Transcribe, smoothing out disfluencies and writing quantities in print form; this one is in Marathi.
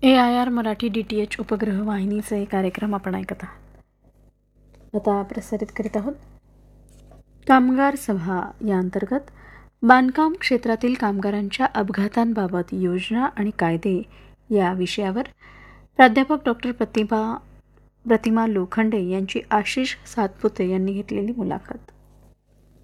AIR मराठी DTH उपग्रह वाहिनीचे कार्यक्रम आपण ऐकत आहात. आता प्रसारित करीत आहोत कामगार सभा या अंतर्गत बांधकाम क्षेत्रातील कामगारांच्या अपघातांबाबत योजना आणि कायदे या विषयावर प्राध्यापक डॉक्टर प्रतिमा लोखंडे यांची आशिष सातपुते यांनी घेतलेली मुलाखत.